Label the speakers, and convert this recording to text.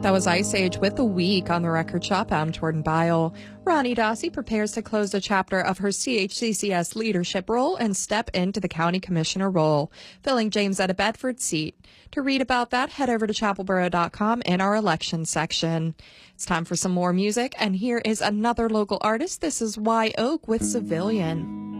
Speaker 1: That was Ice Age with The Week on the Record Shop. I'm Jordan Byle. Ronnie Dossi prepares to close a chapter of her CHCCS leadership role and step into the county commissioner role, filling James Etta Bedford's seat. To read about that, head over to chapelboro.com in our election section. It's time for some more music, and here is another local artist. This is Wye Oak with Civilian.